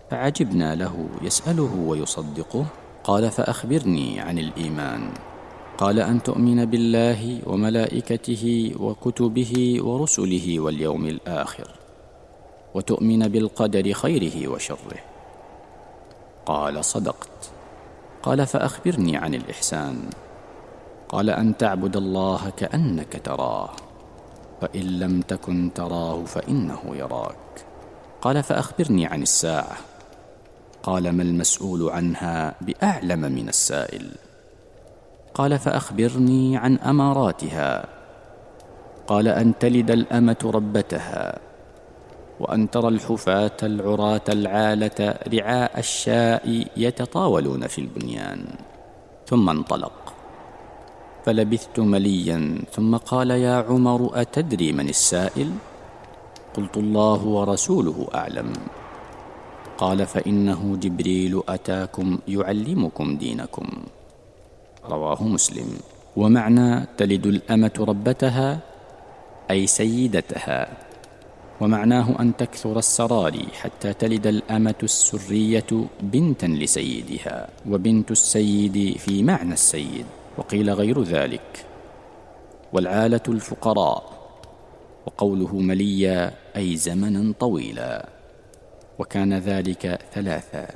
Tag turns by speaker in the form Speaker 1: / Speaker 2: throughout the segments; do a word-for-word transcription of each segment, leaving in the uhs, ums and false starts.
Speaker 1: فعجبنا له يسأله ويصدقه. قال: فأخبرني عن الإيمان. قال: أن تؤمن بالله وملائكته وكتبه ورسله واليوم الآخر، وتؤمن بالقدر خيره وشره. قال: صدقت. قال: فأخبرني عن الإحسان. قال: أن تعبد الله كأنك تراه، فإن لم تكن تراه فإنه يراك. قال: فأخبرني عن الساعة. قال: ما المسؤول عنها بأعلم من السائل. قال: فأخبرني عن أماراتها. قال: أن تلد الأمة ربتها، وأن ترى الحفاة العراة العالة رعاء الشاء يتطاولون في البنيان. ثم انطلق. فلبثت مليا، ثم قال: يا عمر، أتدري من السائل؟ قلت: الله ورسوله أعلم. قال: فإنه جبريل أتاكم يعلمكم دينكم. رواه مسلم. ومعنى تلد الأمة ربتها أي سيدتها، ومعناه أن تكثر السراري حتى تلد الأمة السرية بنتا لسيدها، وبنت السيد في معنى السيد، وقيل غير ذلك. والعالة الفقراء. وقوله مليا أي زمنا طويلا، وكان ذلك ثلاثا.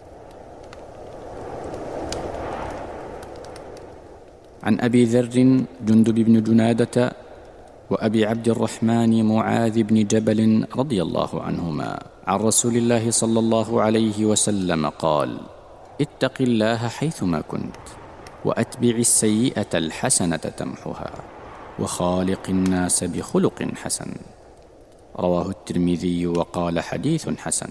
Speaker 1: عن أبي ذر جندب بن جنادة وأبي عبد الرحمن معاذ بن جبل رضي الله عنهما عن رسول الله صلى الله عليه وسلم قال: اتق الله حيثما كنت، وأتبع السيئة الحسنة تمحها، وخالق الناس بخلق حسن. رواه الترمذي وقال: حديث حسن.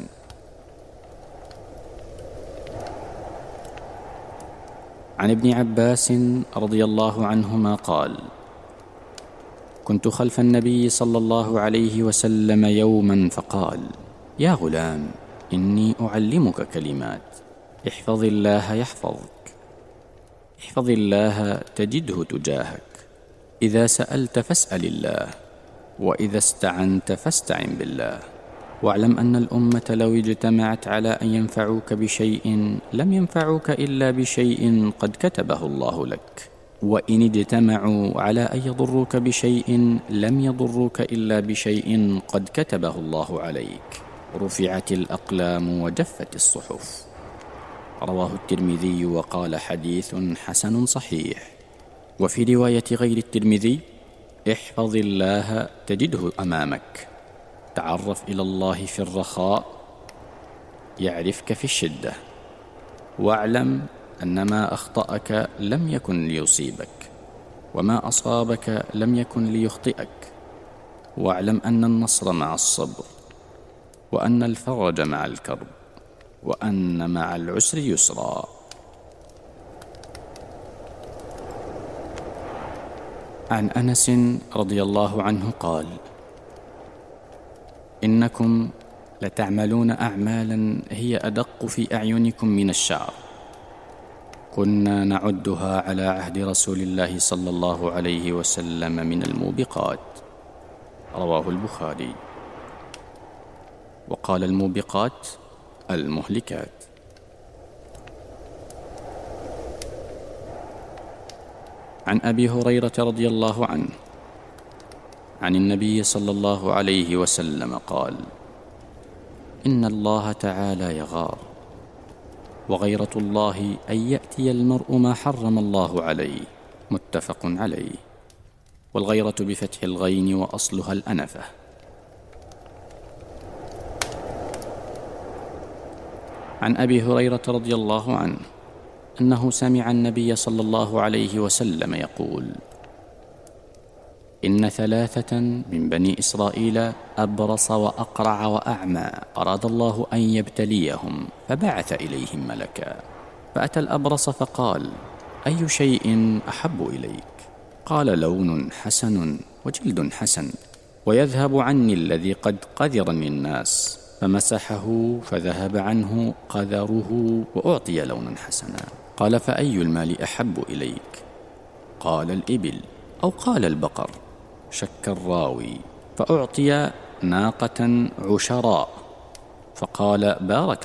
Speaker 1: عن ابن عباس رضي الله عنهما قال: كنت خلف النبي صلى الله عليه وسلم يوما فقال: يا غلام، إني أعلمك كلمات، احفظ الله يحفظك، احفظ الله تجده تجاهك، إذا سألت فاسأل الله، وإذا استعنت فاستعن بالله، واعلم أن الأمة لو اجتمعت على أن ينفعوك بشيء لم ينفعوك إلا بشيء قد كتبه الله لك، وإن اجتمعوا على أن يضروك بشيء لم يضروك إلا بشيء قد كتبه الله عليك، رفعت الأقلام وجفت الصحف. رواه الترمذي وقال: حديث حسن صحيح. وفي رواية غير الترمذي: احفظ الله تجده أمامك، تعرف إلى الله في الرخاء يعرفك في الشدة، واعلم أن ما أخطأك لم يكن ليصيبك، وما أصابك لم يكن ليخطئك، واعلم أن النصر مع الصبر، وأن الفرج مع الكرب، وأن مع العسر يسرا. عن أنس رضي الله عنه قال: إنكم لتعملون أعمالا هي أدق في أعينكم من الشعر، كنا نعدها على عهد رسول الله صلى الله عليه وسلم من الموبقات. رواه البخاري. وقال: الموبقات المهلكات. عن أبي هريرة رضي الله عنه عن النبي صلى الله عليه وسلم قال: إن الله تعالى يغار، وغيرة الله أن يأتي المرء ما حرم الله عليه. متفق عليه. والغيرة بفتح الغين وأصلها الأنفة. عن أبي هريرة رضي الله عنه أنه سمع النبي صلى الله عليه وسلم يقول: إن ثلاثة من بني إسرائيل أبرص وأقرع وأعمى أراد الله أن يبتليهم، فبعث إليهم ملكا، فأتى الأبرص فقال: أي شيء أحب إليك؟ قال: لون حسن وجلد حسن، ويذهب عني الذي قد قذرني الناس. فمسحه فذهب عنه قذره وأعطي لونا حسنا. قال: فأي المال أحب إليك؟ قال: الإبل، أو قال البقر، شك الراوي. فأعطي ناقة عشراء، فقال: بارك